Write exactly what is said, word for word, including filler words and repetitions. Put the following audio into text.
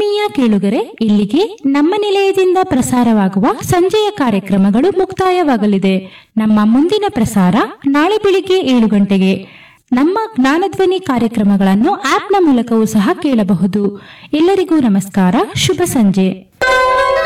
ಆತ್ಮೀಯ ಕೇಳುಗರೆ, ಇಲ್ಲಿಗೆ ನಮ್ಮ ನಿಲಯದಿಂದ ಪ್ರಸಾರವಾಗುವ ಸಂಜೆಯ ಕಾರ್ಯಕ್ರಮಗಳು ಮುಕ್ತಾಯವಾಗಲಿದೆ. ನಮ್ಮ ಮುಂದಿನ ಪ್ರಸಾರ ನಾಳೆ ಬೆಳಿಗ್ಗೆ ಏಳು ಗಂಟೆಗೆ. ನಮ್ಮ ಜ್ಞಾನಧ್ವನಿ ಕಾರ್ಯಕ್ರಮಗಳನ್ನು ಆಪ್ನ ಮೂಲಕವೂ ಸಹ ಕೇಳಬಹುದು. ಎಲ್ಲರಿಗೂ ನಮಸ್ಕಾರ, ಶುಭ ಸಂಜೆ.